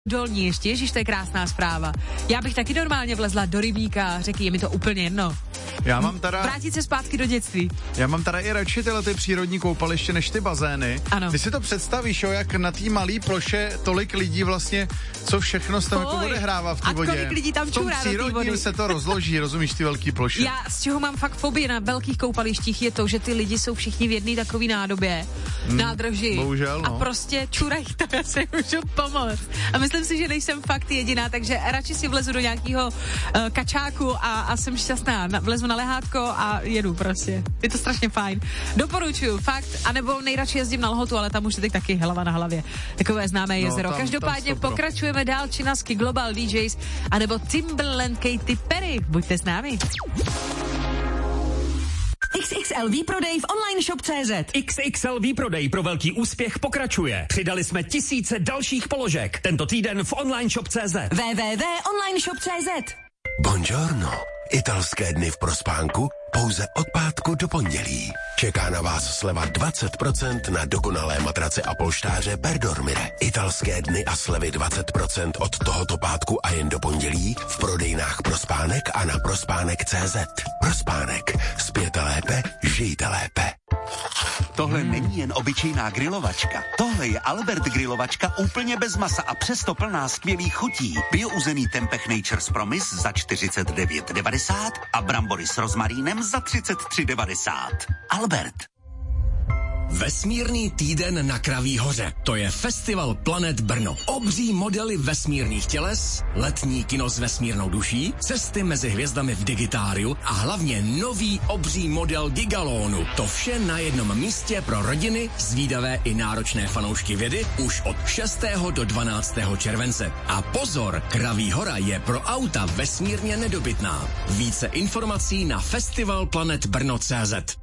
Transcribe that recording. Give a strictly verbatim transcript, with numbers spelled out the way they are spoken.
dolní ještě, ježiš, to je krásná zpráva. Já bych taky normálně vlezla do rybníka a řeky, je mi to úplně jedno. Já mám teda... Vrátit se zpátky do dětství. Já mám teda i radši tyhle ty přírodní koupaliště než ty bazény. Ano. Ty si to představíš, jo, jak na té malé ploše tolik lidí vlastně, co všechno se tam jako odehrává v té vodě. A kolik lidí tam čurá do té vody. V tom přírodním se to rozloží, rozumíš, ty velký ploše. Já z čeho mám fakt fobii na velkých koupalištích je to, že ty lidi jsou všichni v jedné takové nádobě, hmm, nádrži. Bohužel, no. A prostě čurají tam, já si můžu pomoct. A myslím si, že nejsem fakt jediná, takže radši si vlezu do nějakého uh, kačáku a, a jsem šťastná. Na, vlezu na lehátko a jedu prostě. Je to strašně fajn. Doporučuju, fakt. A nebo nejradši jezdím na Lhotu, ale tam už je teď taky hlava na hlavě. Takové známé jezero. No, tam, Každopádně tam pokračujeme dál činasky Global D Js a nebo Timbaland, Katy Perry. Buďte s námi. X X L výprodej v online shop tečka cé zet. X X L výprodej pro velký úspěch pokračuje. Přidali jsme tisíce dalších položek. Tento týden v online shop tečka cé zet. w w w tečka online shop tečka cé zet. Buongiorno. Italské dny v prospánku pouze od pátku do pondělí. Čeká na vás sleva dvacet procent na dokonalé matrace a polštáře Berdormire. Italské dny a slevy dvacet procent od tohoto pátku a jen do pondělí v prodejnách Prospánek a na prospánek tečka cé zet. Prospánek. Spěte lépe, žijte lépe. Tohle není jen obyčejná grilovačka. Tohle je Albert grilovačka úplně bez masa a přesto plná skvělých chutí. Biouzený tempeh Nature's Promise za čtyřicet devět devadesát a brambory s rozmarínem za třicet tři devadesát. Albert. Vesmírný týden na Kraví hoře. To je Festival Planet Brno. Obří modely vesmírných těles, letní kino s vesmírnou duší, cesty mezi hvězdami v digitáriu a hlavně nový obří model Gigalonu. To vše na jednom místě pro rodiny, zvídavé i náročné fanoušky vědy už od šestého do dvanáctého července. A pozor, Kraví hora je pro auta vesmírně nedobytná. Více informací na festival planet brno tečka cé zet.